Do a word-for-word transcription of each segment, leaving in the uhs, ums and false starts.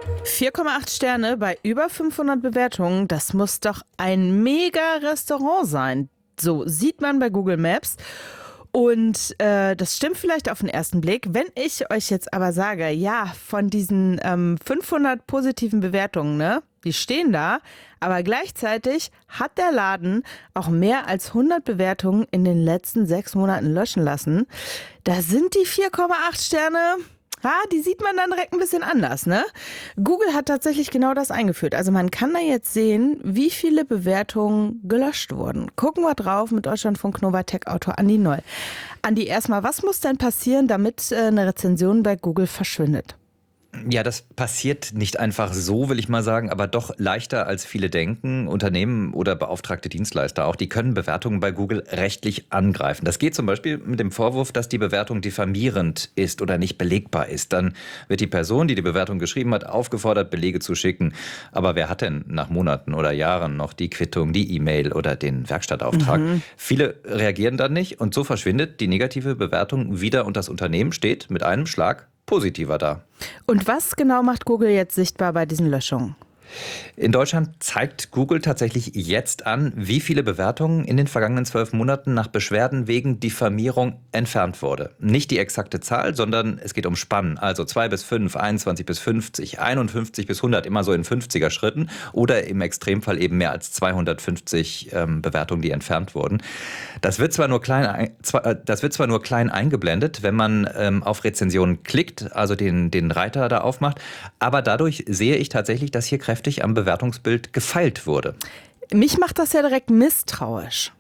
vier Komma acht Sterne bei über fünfhundert Bewertungen, das muss doch ein Mega-Restaurant sein. So sieht man bei Google Maps. Und äh, das stimmt vielleicht auf den ersten Blick. Wenn ich euch jetzt aber sage, ja, von diesen ähm, fünfhundert positiven Bewertungen, ne, die stehen da, aber gleichzeitig hat der Laden auch mehr als hundert Bewertungen in den letzten sechs Monaten löschen lassen. Da sind die vier Komma acht Sterne... Ja, die sieht man dann direkt ein bisschen anders, ne? Google hat tatsächlich genau das eingeführt. Also man kann da jetzt sehen, wie viele Bewertungen gelöscht wurden. Gucken wir drauf mit Deutschlandfunk Nova Tech-Autor Andi Noll. Andi, erstmal, was muss denn passieren, damit eine Rezension bei Google verschwindet? Ja, das passiert nicht einfach so, will ich mal sagen, aber doch leichter als viele denken. Unternehmen oder beauftragte Dienstleister auch, die können Bewertungen bei Google rechtlich angreifen. Das geht zum Beispiel mit dem Vorwurf, dass die Bewertung diffamierend ist oder nicht belegbar ist. Dann wird die Person, die die Bewertung geschrieben hat, aufgefordert, Belege zu schicken. Aber wer hat denn nach Monaten oder Jahren noch die Quittung, die E-Mail oder den Werkstattauftrag? Mhm. Viele reagieren dann nicht und so verschwindet die negative Bewertung wieder und das Unternehmen steht mit einem Schlag positiver da. Und was genau macht Google jetzt sichtbar bei diesen Löschungen? In Deutschland zeigt Google tatsächlich jetzt an, wie viele Bewertungen in den vergangenen zwölf Monaten nach Beschwerden wegen Diffamierung entfernt wurde. Nicht die exakte Zahl, sondern es geht um Spannen. Also zwei bis fünf, einundzwanzig bis fünfzig, einundfünfzig bis hundert, immer so in fünfziger Schritten. Oder im Extremfall eben mehr als zweihundertfünfzig ähm, Bewertungen, die entfernt wurden. Das wird zwar nur klein, das wird zwar nur klein eingeblendet, wenn man ähm, auf Rezensionen klickt, also den, den Reiter da aufmacht. Aber dadurch sehe ich tatsächlich, dass hier kräftig am Bewertungsbild gefeilt wurde. Mich macht das ja direkt misstrauisch.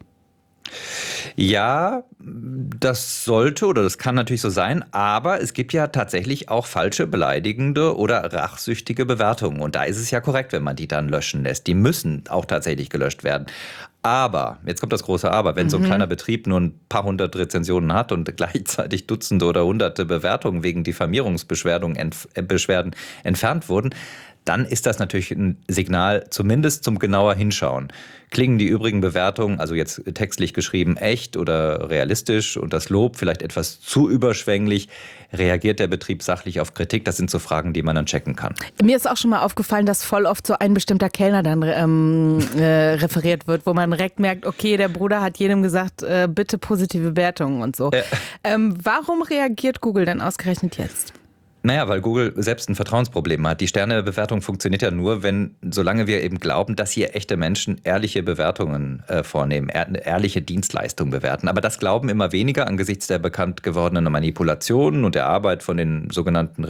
Ja, das sollte oder das kann natürlich so sein, aber es gibt ja tatsächlich auch falsche, beleidigende oder rachsüchtige Bewertungen. Und da ist es ja korrekt, wenn man die dann löschen lässt. Die müssen auch tatsächlich gelöscht werden. Aber, jetzt kommt das große Aber, wenn mhm. so ein kleiner Betrieb nur ein paar hundert Rezensionen hat und gleichzeitig Dutzende oder hunderte Bewertungen wegen Diffamierungsbeschwerden entf- äh, Beschwerden entfernt wurden, dann ist das natürlich ein Signal, zumindest zum genauer Hinschauen. Klingen die übrigen Bewertungen, also jetzt textlich geschrieben, echt oder realistisch und das Lob vielleicht etwas zu überschwänglich? Reagiert der Betrieb sachlich auf Kritik? Das sind so Fragen, die man dann checken kann. Mir ist auch schon mal aufgefallen, dass voll oft so ein bestimmter Kellner dann ähm, äh, referiert wird, wo man direkt merkt, okay, der Bruder hat jedem gesagt, äh, bitte positive Bewertungen und so. Äh. Ähm, warum reagiert Google denn ausgerechnet jetzt? Naja, weil Google selbst ein Vertrauensproblem hat. Die Sternebewertung funktioniert ja nur, wenn, solange wir eben glauben, dass hier echte Menschen ehrliche Bewertungen äh, vornehmen, ehr, ehrliche Dienstleistungen bewerten. Aber das glauben immer weniger angesichts der bekannt gewordenen Manipulationen und der Arbeit von den sogenannten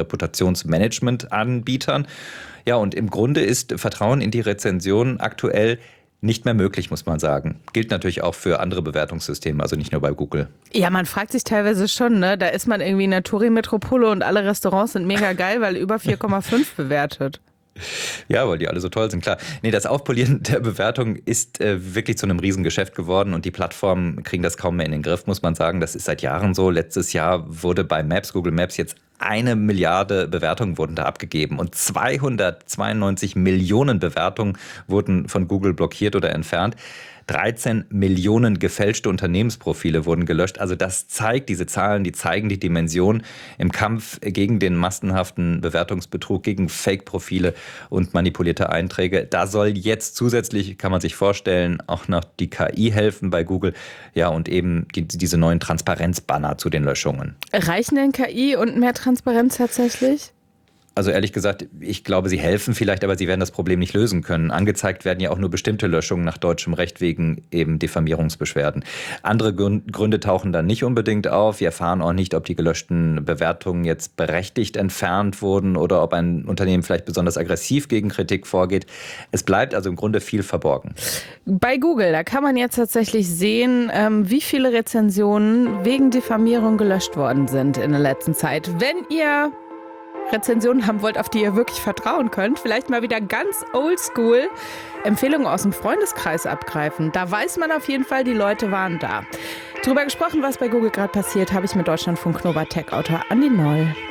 Reputationsmanagement-Anbietern. Ja, und im Grunde ist Vertrauen in die Rezension aktuell nicht mehr möglich, muss man sagen. Gilt natürlich auch für andere Bewertungssysteme, also nicht nur bei Google. Ja, man fragt sich teilweise schon, ne? Da ist man irgendwie in der Touri-Metropole und alle Restaurants sind mega geil, weil über vier Komma fünf bewertet. Ja, weil die alle so toll sind, klar. Nee, das Aufpolieren der Bewertung ist äh, wirklich zu einem Riesengeschäft geworden und die Plattformen kriegen das kaum mehr in den Griff, muss man sagen. Das ist seit Jahren so. Letztes Jahr wurde bei Maps, Google Maps jetzt eine Milliarde Bewertungen wurden da abgegeben und zweihundertzweiundneunzig Millionen Bewertungen wurden von Google blockiert oder entfernt. dreizehn Millionen gefälschte Unternehmensprofile wurden gelöscht. Also das zeigt, diese Zahlen, die zeigen die Dimension im Kampf gegen den massenhaften Bewertungsbetrug, gegen Fake-Profile und manipulierte Einträge. Da soll jetzt zusätzlich, kann man sich vorstellen, auch noch die K I helfen bei Google. Ja, und eben die, diese neuen Transparenzbanner zu den Löschungen. Reichen denn K I und mehr Transparenz tatsächlich? Also ehrlich gesagt, ich glaube, sie helfen vielleicht, aber sie werden das Problem nicht lösen können. Angezeigt werden ja auch nur bestimmte Löschungen nach deutschem Recht wegen eben Diffamierungsbeschwerden. Andere Gründe tauchen dann nicht unbedingt auf. Wir erfahren auch nicht, ob die gelöschten Bewertungen jetzt berechtigt entfernt wurden oder ob ein Unternehmen vielleicht besonders aggressiv gegen Kritik vorgeht. Es bleibt also im Grunde viel verborgen. Bei Google, da kann man jetzt tatsächlich sehen, wie viele Rezensionen wegen Diffamierung gelöscht worden sind in der letzten Zeit. Wenn ihr Rezensionen haben wollt, auf die ihr wirklich vertrauen könnt, vielleicht mal wieder ganz oldschool Empfehlungen aus dem Freundeskreis abgreifen. Da weiß man auf jeden Fall, die Leute waren da. Drüber gesprochen, was bei Google gerade passiert, habe ich mit Deutschlandfunk Nova Tech-Autor Andi Noll.